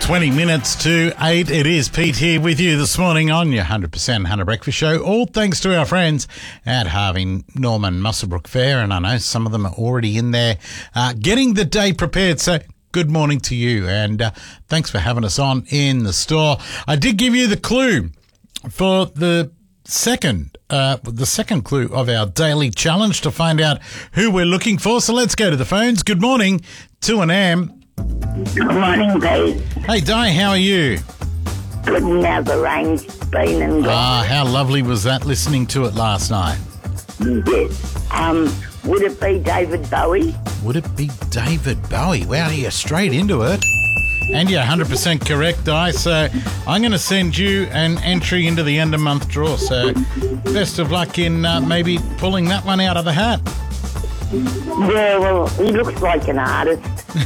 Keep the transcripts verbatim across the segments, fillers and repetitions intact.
twenty minutes to eight. It is Pete here with you this morning on your one hundred percent Hunter Breakfast Show. All thanks to our friends at Harvey Norman Muswellbrook Fair. And I know some of them are already in there uh, getting the day prepared. So good morning to you. And uh, thanks for having us on in the store. I did give you the clue for the second uh, the second clue of our daily challenge to find out who we're looking for. So let's go to the phones. Good morning to an Am. Good morning, Pete. Hey, Di, how are you? Good now, the rain's been and gone. Ah, how lovely was that listening to it last night? Yes. Um, would it be David Bowie? Would it be David Bowie? Wow, you're straight into it. And you're one hundred percent correct, Di. So I'm going to send you an entry into the end of month draw. So best of luck in uh, maybe pulling that one out of the hat. Yeah, well, he looks like an artist.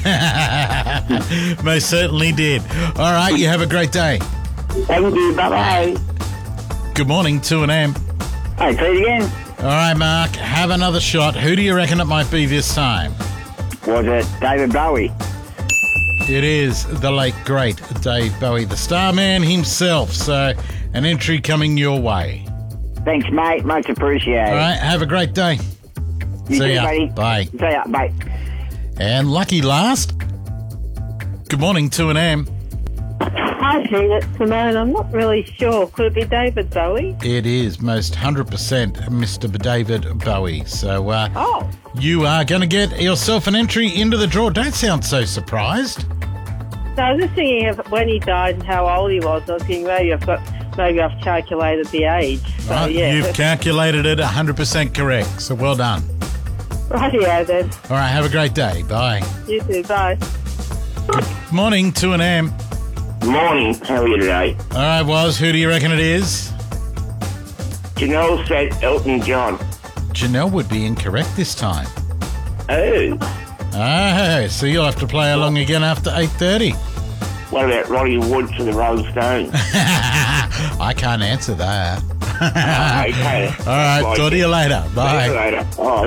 Most certainly did. All right, you have a great day. Thank you, bye-bye. Good morning to an Am. Hey, Pete again. All right, Mark, have another shot. Who do you reckon it might be this time? Was it David Bowie? It is the late, great Dave Bowie, the Starman himself. So an entry coming your way. Thanks, mate. Much appreciated. All right, have a great day. You See too, ya. buddy. Bye. See ya. Bye. And lucky last. Good morning to an Am. Hi, Pete. It's Simone. I'm not really sure. Could it be David Bowie? It is most one hundred percent Mister David Bowie. So uh, Oh. you are going to get yourself an entry into the draw. Don't sound so surprised. So I was just thinking of when he died and how old he was. I was thinking maybe I've got, maybe I've calculated the age. So, Right, yeah. You've calculated it one hundred percent correct. So well done. Rightio then. All right, have a great day. Bye. You too. Bye. Morning to an Am. Morning, how are you today? All right, Was, who do you reckon it is? Janelle said Elton John. Janelle would be incorrect this time. Oh, Oh, so you'll have to play along again after eight thirty. what about Roddy Wood for the Rolling Stones? I can't answer that. Okay. All right, Like talk to it. you later. See Bye. you later. Bye.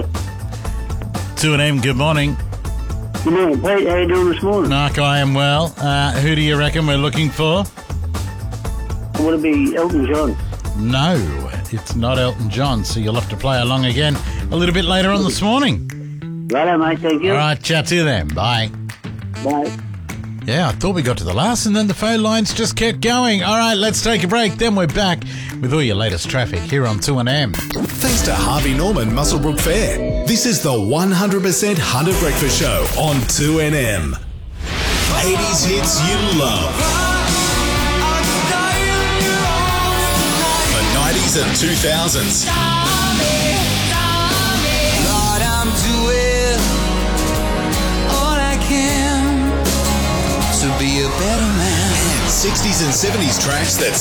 To an M, good morning. Good morning, Pete. How you doing this morning? Mark, I am well. Uh, who do you reckon we're looking for? Would it be Elton John? No, it's not Elton John, so you'll have to play along again a little bit later on this morning. Righto, mate. Thank you. All right, chat to you then. Bye. Bye. Yeah, I thought we got to the last and then the phone lines just kept going. All right, let's take a break. Then we're back with all your latest traffic here on two N M. Thanks to Harvey Norman Muswellbrook Fair. This is the one hundred percent Hunter Breakfast Show on two N M. eighties hits you love. The nineties and two thousands. Lord, I'm doing all I can to be a better man. And sixties and seventies tracks that